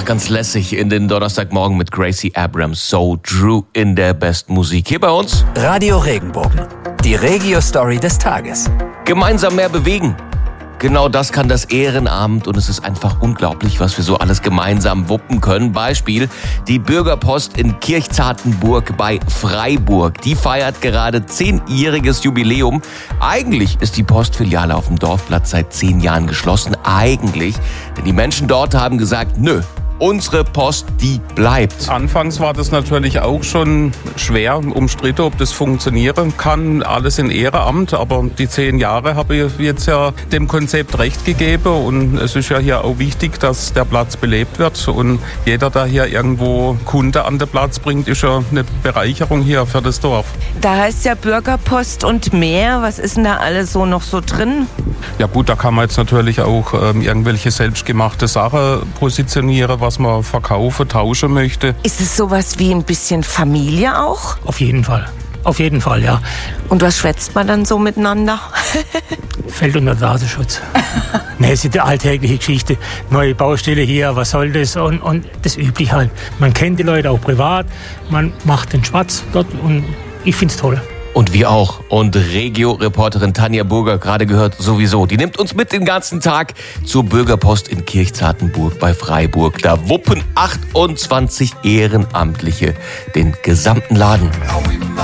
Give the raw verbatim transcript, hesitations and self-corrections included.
ganz lässig in den Donnerstagmorgen mit Gracie Abrams. So True in der besten Musik. Hier bei uns Radio Regenbogen. Die Regio-Story des Tages. Gemeinsam mehr bewegen. Genau das kann das Ehrenamt und es ist einfach unglaublich, was wir so alles gemeinsam wuppen können. Beispiel die Bürgerpost in Kirchzartenburg bei Freiburg. Die feiert gerade zehnjähriges Jubiläum. Eigentlich ist die Postfiliale auf dem Dorfplatz seit zehn Jahren geschlossen. Eigentlich, denn die Menschen dort haben gesagt, nö. Unsere Post, die bleibt. Anfangs war das natürlich auch schon schwer, umstritten, ob das funktionieren kann. Alles in Ehrenamt, aber die zehn Jahre habe ich jetzt ja dem Konzept recht gegeben. Und es ist ja hier auch wichtig, dass der Platz belebt wird. Und jeder, der hier irgendwo Kunde an den Platz bringt, ist ja eine Bereicherung hier für das Dorf. Da heißt ja Bürgerpost und mehr. Was ist denn da alles so noch so drin? Ja gut, da kann man jetzt natürlich auch ähm, irgendwelche selbstgemachte Sachen positionieren, was man verkaufen, tauschen möchte. Ist es sowas wie ein bisschen Familie auch? Auf jeden Fall. Auf jeden Fall, ja. Und was schwätzt man dann so miteinander? Fällt unter Datenschutz. Ne, es ist die alltägliche Geschichte. Neue Baustelle hier, was soll das? Und, und das Übliche halt. Man kennt die Leute auch privat, man macht den Schwatz dort und ich find's toll. Und wir auch. Und Regio-Reporterin Tanja Burger, gerade gehört sowieso, die nimmt uns mit den ganzen Tag zur Bürgerpost in Kirchzartenburg bei Freiburg. Da wuppen achtundzwanzig Ehrenamtliche den gesamten Laden.